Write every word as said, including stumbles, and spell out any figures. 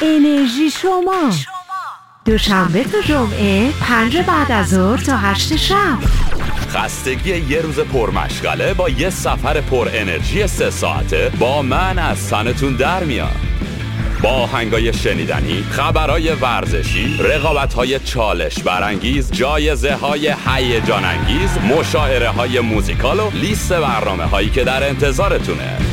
انرژی شما دوشنبه تا جمعه پنج بعد از ظهر تا هشت شب. خستگی یه روز پرمشغله با یه سفر پر انرژی سه ساعته با من از تنتون در میاد. با آهنگای شنیدنی، خبرای ورزشی، رقابت‌های چالش برانگیز، جایزه‌های هیجان انگیز، مشاعره‌های موزیکال و لیست برنامه‌هایی که در انتظارتونه.